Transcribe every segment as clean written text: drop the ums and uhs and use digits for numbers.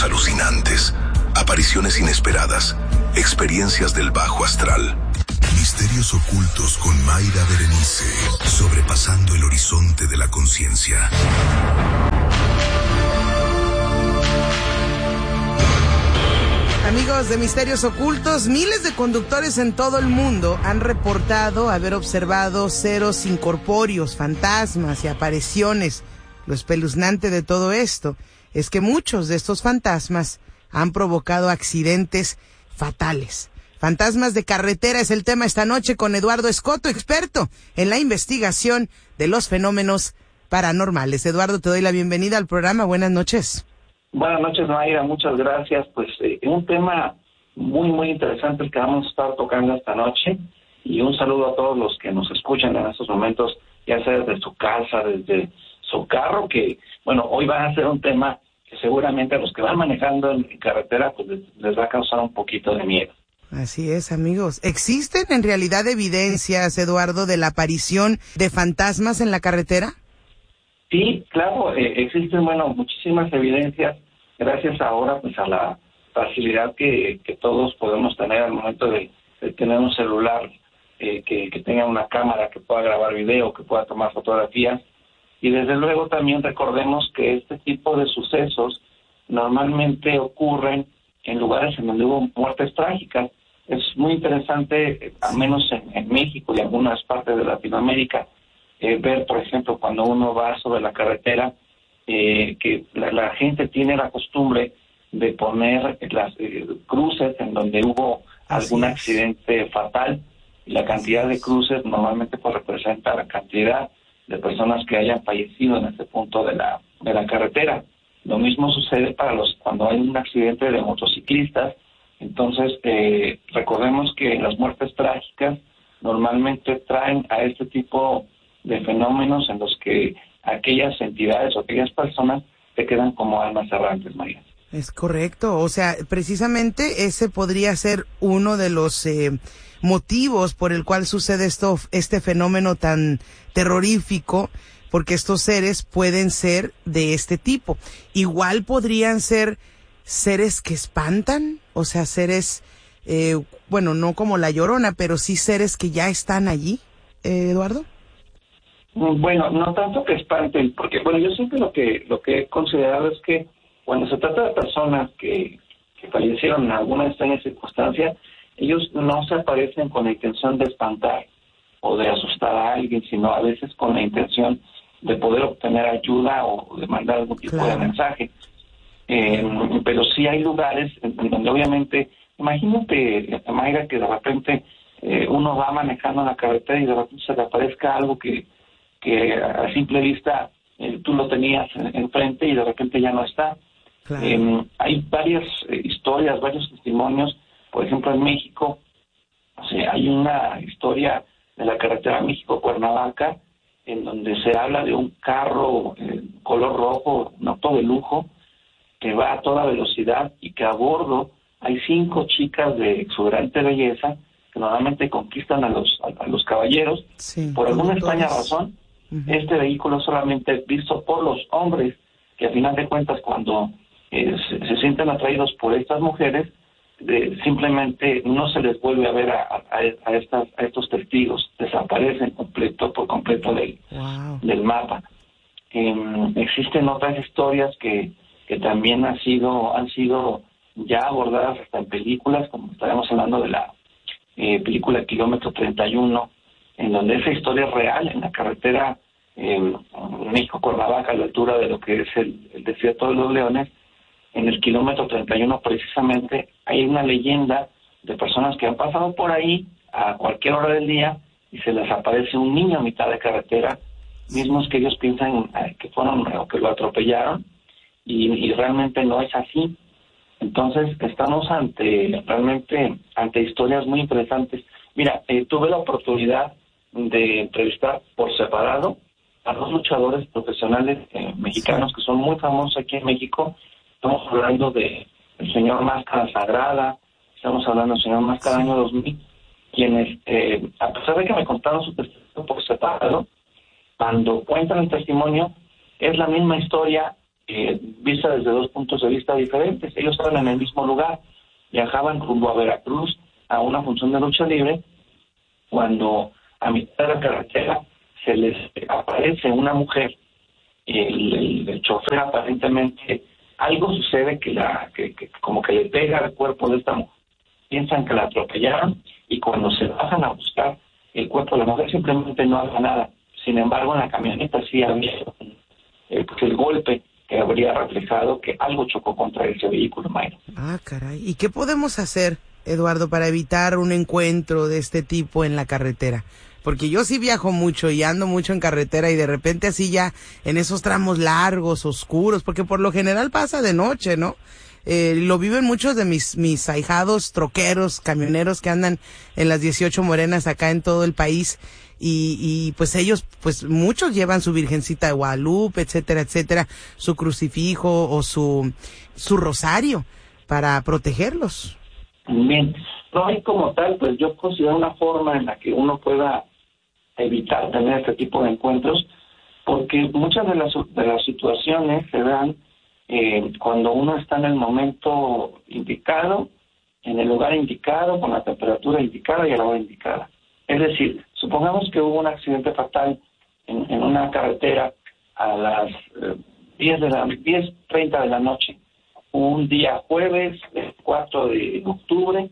sueños alucinantes, apariciones inesperadas, experiencias del bajo astral. Misterios ocultos con Mayra Berenice, sobrepasando el horizonte de la conciencia. Amigos de Misterios Ocultos, miles de conductores en todo el mundo han reportado haber observado seres incorpóreos, fantasmas y apariciones. Lo espeluznante de todo esto es que muchos de estos fantasmas han provocado accidentes fatales. Fantasmas de carretera es el tema esta noche con Eduardo Escoto, experto en la investigación de los fenómenos paranormales. Eduardo, te doy la bienvenida al programa. Buenas noches. Buenas noches, Mayra, muchas gracias. Pues un tema muy interesante el que vamos a estar tocando esta noche, y un saludo a todos los que nos escuchan en estos momentos, ya sea desde su casa, desde su carro, que bueno, hoy va a ser un tema que seguramente a los que van manejando en carretera pues les va a causar un poquito de miedo. Así es, amigos. ¿Existen en realidad evidencias, Eduardo, de la aparición de fantasmas en la carretera? Sí, claro, existen, muchísimas evidencias, gracias ahora pues a la facilidad que todos podemos tener al momento de tener un celular que tenga una cámara que pueda grabar video, que pueda tomar fotografías. Y desde luego también recordemos que este tipo de sucesos normalmente ocurren en lugares en donde hubo muertes trágicas. Es muy interesante, al menos en México y algunas partes de Latinoamérica, ver, por ejemplo, cuando uno va sobre la carretera, que la gente tiene la costumbre de poner las cruces en donde hubo algún accidente fatal, y la cantidad de cruces normalmente pues representa la cantidad de personas que hayan fallecido en este punto de la carretera. Lo mismo sucede cuando hay un accidente de motociclistas. Entonces, recordemos que las muertes trágicas normalmente traen a este tipo de fenómenos en los que aquellas entidades o aquellas personas se quedan como almas errantes, María. Es correcto, o sea, precisamente ese podría ser uno de los motivos por el cual sucede este fenómeno tan terrorífico, porque estos seres pueden ser de este tipo. Igual podrían ser seres que espantan, o sea, seres, no como la Llorona, pero sí seres que ya están allí, Eduardo. Bueno, no tanto que espanten, porque yo siempre lo que he considerado es que cuando se trata de personas que fallecieron en alguna extraña circunstancia, ellos no se aparecen con la intención de espantar o de asustar a alguien, sino a veces con la intención de poder obtener ayuda o de mandar algún tipo de mensaje. Pero sí hay lugares en donde obviamente, imagínate, Mayra, que de repente uno va manejando en la carretera y de repente se le aparezca algo que a simple vista tú lo tenías enfrente y de repente ya no está. Claro. Hay varias historias, varios testimonios. Por ejemplo, en México, hay una historia de la carretera México-Cuernavaca en donde se habla de un carro color rojo, un auto de lujo, que va a toda velocidad y que a bordo hay 5 chicas de exuberante belleza que normalmente conquistan a los caballeros. Sí, por alguna extraña razón, este vehículo solamente es visto por los hombres, que a final de cuentas cuando se sienten atraídos por estas mujeres, simplemente no se les vuelve a ver a estos testigos, desaparecen por completo del mapa. Existen otras historias que también han sido ya abordadas hasta en películas, como estaremos hablando de la película Kilómetro 31, en donde esa historia es real, en la carretera México-Cuernavaca, a la altura de lo que es el desierto de los Leones. En el Kilómetro 31 precisamente hay una leyenda de personas que han pasado por ahí a cualquier hora del día y se les aparece un niño a mitad de carretera, mismos que ellos piensan que fueron o que lo atropellaron, y realmente no es así. Entonces estamos realmente ante historias muy interesantes. Mira, tuve la oportunidad de entrevistar por separado a 2 luchadores profesionales mexicanos que son muy famosos aquí en México. Estamos hablando del señor Máscara Sagrada, estamos hablando del señor Máscara Año 2000, quienes, a pesar de que me contaron su testimonio por separado, cuando cuentan el testimonio, es la misma historia vista desde dos puntos de vista diferentes. Ellos estaban en el mismo lugar, viajaban rumbo a Veracruz a una función de lucha libre, cuando a mitad de la carretera se les aparece una mujer, el chofer aparentemente, algo sucede que como que le pega al cuerpo de esta mujer. Piensan que la atropellaron y cuando se bajan a buscar el cuerpo de la mujer simplemente no hace nada. Sin embargo, en la camioneta sí había el golpe que habría reflejado que algo chocó contra ese vehículo, Mayra. Ah, caray. ¿Y qué podemos hacer, Eduardo, para evitar un encuentro de este tipo en la carretera? Porque yo sí viajo mucho y ando mucho en carretera y de repente así ya en esos tramos largos, oscuros, porque por lo general pasa de noche, ¿no? Lo viven muchos de mis ahijados troqueros, camioneros que andan en las 18 morenas acá en todo el país y pues ellos, pues muchos llevan su Virgencita de Guadalupe, etcétera, etcétera, su crucifijo o su rosario para protegerlos. Bien, no hay como tal, pues yo considero una forma en la que uno pueda evitar tener este tipo de encuentros, porque muchas de las situaciones se dan cuando uno está en el momento indicado, en el lugar indicado, con la temperatura indicada y a la hora indicada. Es decir, supongamos que hubo un accidente fatal en una carretera a las 10:30 de la noche, un día jueves, el 4 de octubre,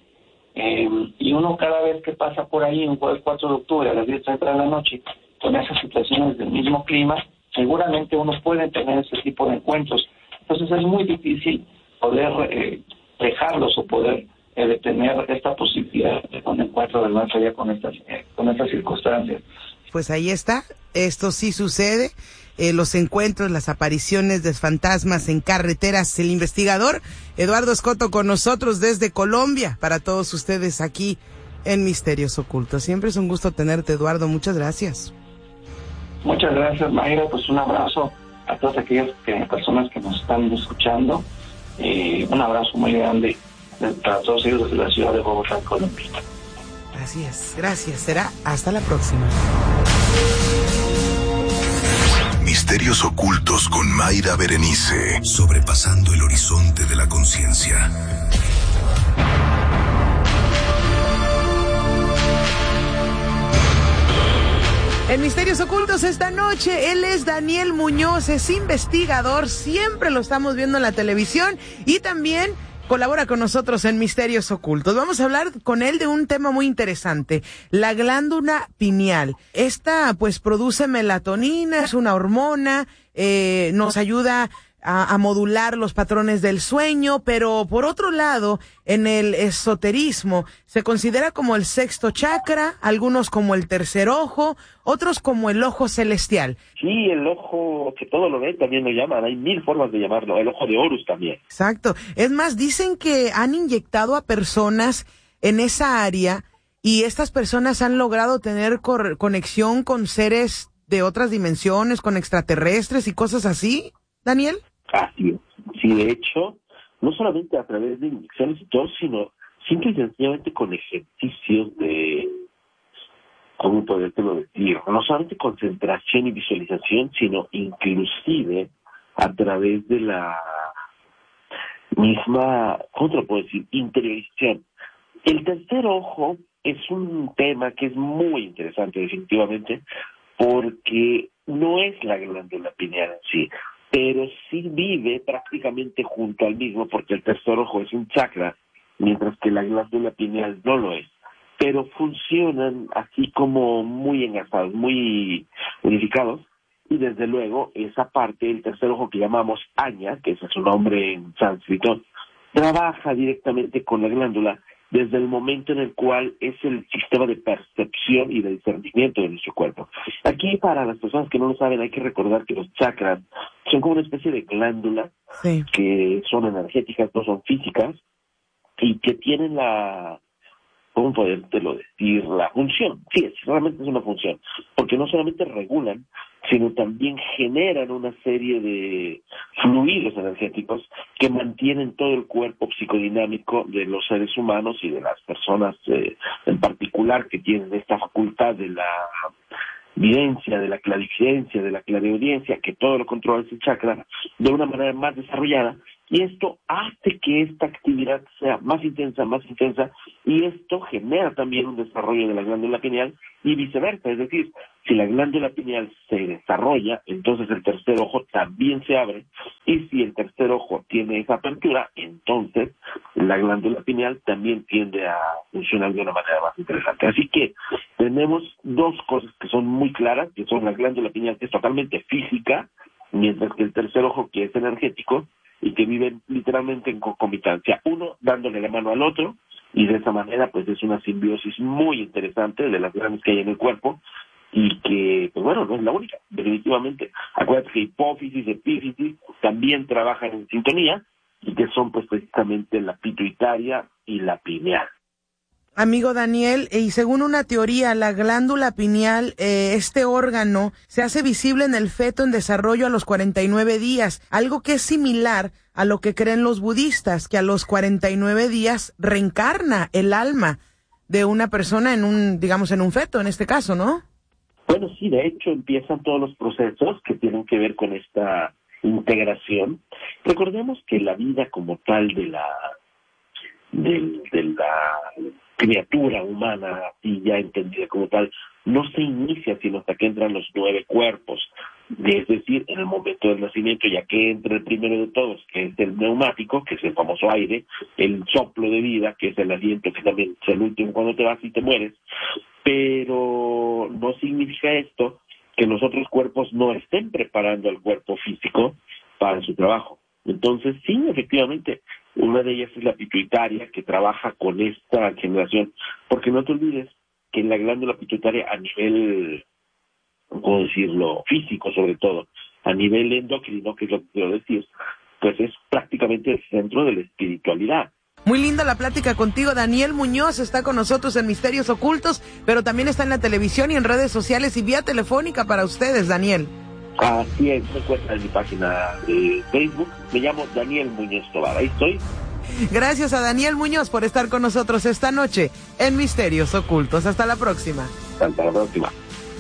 y uno cada vez que pasa por ahí, un jueves 4 de octubre a las 10:30 de la noche, con esas situaciones del mismo clima, seguramente uno puede tener ese tipo de encuentros. Entonces es muy difícil poder dejarlos o poder detener esta posibilidad de un encuentro del más allá con estas circunstancias. Pues ahí está, esto sí sucede, los encuentros, las apariciones de fantasmas en carreteras. El investigador Eduardo Escoto con nosotros desde Colombia, para todos ustedes aquí en Misterios Ocultos. Siempre es un gusto tenerte, Eduardo, muchas gracias. Muchas gracias, Mayra, pues un abrazo a todas aquellas personas que nos están escuchando, un abrazo muy grande para todos ellos desde la ciudad de Bogotá, Colombia. Así es, gracias, será hasta la próxima. Misterios Ocultos con Mayra Berenice, sobrepasando el horizonte de la conciencia. En Misterios Ocultos esta noche, él es Daniel Muñoz, es investigador, siempre lo estamos viendo en la televisión y también colabora con nosotros en Misterios Ocultos. Vamos a hablar con él de un tema muy interesante, la glándula pineal. Esta pues produce melatonina, es una hormona, nos ayuda a modular los patrones del sueño, pero por otro lado, en el esoterismo se considera como el sexto chakra, algunos como el tercer ojo, otros como el ojo celestial. Sí, el ojo que todo lo ve también lo llaman, hay 1000 formas de llamarlo, el ojo de Horus también. Exacto, es más, dicen que han inyectado a personas en esa área y estas personas han logrado tener conexión con seres de otras dimensiones, con extraterrestres y cosas así, Daniel. Así es. Sí, de hecho, no solamente a través de inyecciones y todo, sino simple y sencillamente con ejercicios de, ¿cómo podértelo decir? No solamente concentración y visualización, sino inclusive a través de la misma, ¿cómo te lo puedo decir? Interiorización. El tercer ojo es un tema que es muy interesante definitivamente, porque no es la glándula pineal en sí, pero sí vive prácticamente junto al mismo, porque el tercer ojo es un chakra, mientras que la glándula pineal no lo es. Pero funcionan así como muy engarzados, muy unificados, y desde luego esa parte, el tercer ojo que llamamos Aña, que ese es su nombre en sánscrito, trabaja directamente con la glándula desde el momento en el cual es el sistema de percepción y de discernimiento de nuestro cuerpo. Aquí, para las personas que no lo saben, hay que recordar que los chakras son como una especie de glándula, sí, que son energéticas, no son físicas, y que tienen la, ¿cómo podértelo decir? La función. Sí, realmente es una función, porque no solamente regulan, sino también generan una serie de fluidos energéticos que mantienen todo el cuerpo psicodinámico de los seres humanos y de las personas en particular que tienen esta facultad de evidencia, de la clarividencia, de la clariaudiencia, que todo lo controla ese chakra de una manera más desarrollada, y esto hace que esta actividad sea más intensa, y esto genera también un desarrollo de la glándula pineal y viceversa. Es decir, si la glándula pineal se desarrolla, entonces el tercer ojo también se abre, y si el tercer ojo tiene esa apertura, entonces la glándula pineal también tiende a funcionar de una manera más interesante. Así que tenemos dos cosas que son muy claras, que son la glándula pineal, que es totalmente física, mientras que el tercer ojo, que es energético, y que viven literalmente en concomitancia, uno dándole la mano al otro, y de esa manera pues es una simbiosis muy interesante de las grandes que hay en el cuerpo, y que, pues bueno, no es la única, definitivamente. Acuérdate que hipófisis, epífisis también trabajan en sintonía, y que son pues precisamente la pituitaria y la pineal. Amigo Daniel, y según una teoría, la glándula pineal, este órgano, se hace visible en el feto en desarrollo a los 49 días, algo que es similar a lo que creen los budistas, que a los 49 días reencarna el alma de una persona en un feto, en este caso, ¿no? Bueno, sí, de hecho empiezan todos los procesos que tienen que ver con esta integración. Recordemos que la vida como tal de la criatura humana, y ya entendida como tal, no se inicia sino hasta que entran los 9 cuerpos, es decir, en el momento del nacimiento, ya que entra el primero de todos, que es el neumático, que es el famoso aire, el soplo de vida, que es el aliento, que también es el último cuando te vas y te mueres, pero no significa esto que los otros cuerpos no estén preparando al cuerpo físico para su trabajo. Entonces, sí, efectivamente, una de ellas es la pituitaria, que trabaja con esta generación, porque no te olvides que la glándula pituitaria a nivel, ¿cómo decirlo?, físico sobre todo, a nivel endocrino, que es lo que quiero decir, pues es prácticamente el centro de la espiritualidad. Muy linda la plática contigo. Daniel Muñoz está con nosotros en Misterios Ocultos, pero también está en la televisión y en redes sociales y vía telefónica para ustedes, Daniel. Así es, me encuentra en mi página de Facebook, me llamo Daniel Muñoz Tobar, ahí estoy. Gracias a Daniel Muñoz por estar con nosotros esta noche en Misterios Ocultos. Hasta la próxima. Hasta la próxima.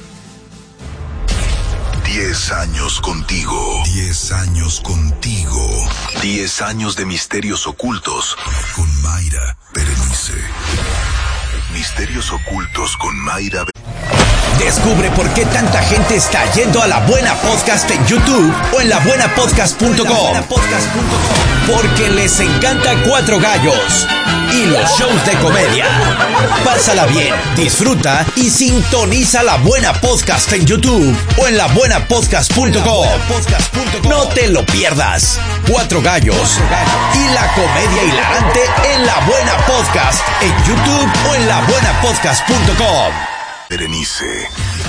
10 años contigo. 10 años contigo. 10 años de Misterios Ocultos con Mayra Berenice. Misterios Ocultos con Mayra Berenice. Descubre por qué tanta gente está yendo a La Buena Podcast en YouTube o en labuenapodcast.com. Porque les encanta Cuatro Gallos y los shows de comedia. Pásala bien, disfruta y sintoniza La Buena Podcast en YouTube o en labuenapodcast.com. No te lo pierdas. Cuatro Gallos y la comedia hilarante en La Buena Podcast en YouTube o en labuenapodcast.com. Berenice.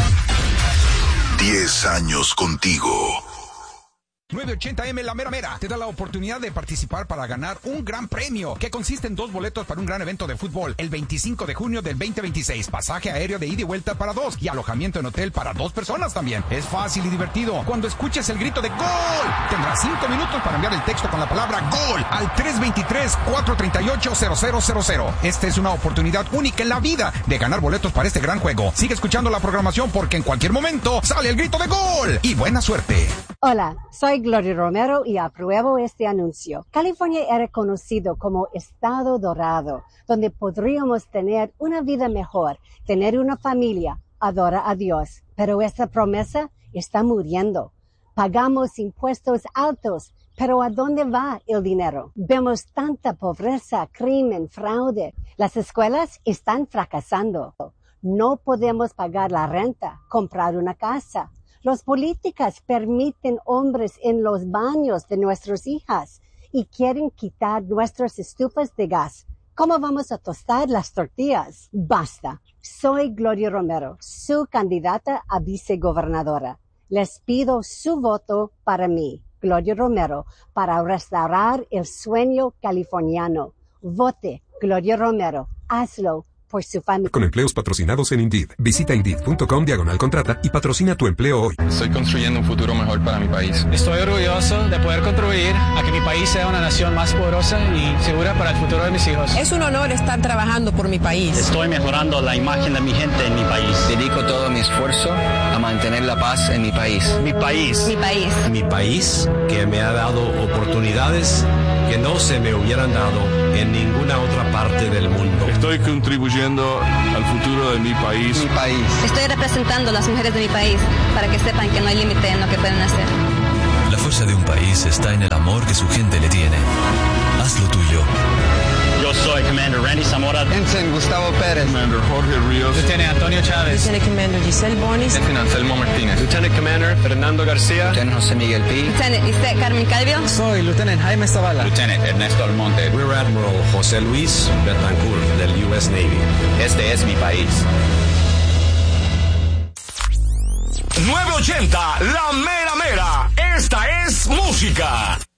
10 años contigo. 980M La Mera Mera te da la oportunidad de participar para ganar un gran premio que consiste en 2 boletos para un gran evento de fútbol el 25 de junio del 2026, pasaje aéreo de ida y vuelta para 2 y alojamiento en hotel para 2 personas también. Es fácil y divertido. Cuando escuches el grito de ¡Gol! Tendrás 5 minutos para enviar el texto con la palabra ¡Gol! al 323-438-0000. Esta es una oportunidad única en la vida de ganar boletos para este gran juego. Sigue escuchando la programación porque en cualquier momento sale el grito de ¡Gol! Y buena suerte. Hola, soy Gloria Romero y apruebo este anuncio. California era conocido como Estado Dorado, donde podríamos tener una vida mejor, tener una familia, adorar a Dios. Pero esa promesa está muriendo. Pagamos impuestos altos, pero ¿a dónde va el dinero? Vemos tanta pobreza, crimen, fraude. Las escuelas están fracasando. No podemos pagar la renta, comprar una casa. Los políticos permiten hombres en los baños de nuestras hijas y quieren quitar nuestras estufas de gas. ¿Cómo vamos a tostar las tortillas? Basta. Soy Gloria Romero, su candidata a vicegobernadora. Les pido su voto para mí, Gloria Romero, para restaurar el sueño californiano. Vote, Gloria Romero. Hazlo por su familia. Con empleos patrocinados en Indeed. Visita Indeed.com/contrata y patrocina tu empleo hoy. Estoy construyendo un futuro mejor para mi país. Estoy orgulloso de poder contribuir a que mi país sea una nación más poderosa y segura para el futuro de mis hijos. Es un honor estar trabajando por mi país. Estoy mejorando la imagen de mi gente en mi país. Dedico todo mi esfuerzo a mantener la paz en mi país. Mi país. Mi país. Mi país, que me ha dado oportunidades que no se me hubieran dado en ninguna otra parte del mundo. Estoy contribuyendo al futuro de mi país. Mi país. Estoy representando a las mujeres de mi país para que sepan que no hay límite en lo que pueden hacer. La fuerza de un país está en el amor que su gente le tiene. Haz lo tuyo. Yo soy Commander Randy Zamora. Ensign Gustavo Pérez. Commander Jorge Ríos. Lieutenant Antonio Chávez. Lieutenant Commander Giselle Bonis. Lieutenant Anselmo Martínez. Lieutenant Commander Fernando García. Lieutenant José Miguel Pi. Lieutenant Isaac Carmen Calvio. Soy Lieutenant Jaime Zavala. Lieutenant Ernesto Almonte. Rear Admiral José Luis Betancourt del US Navy. Este es mi país. 980, la mera mera. Esta es música.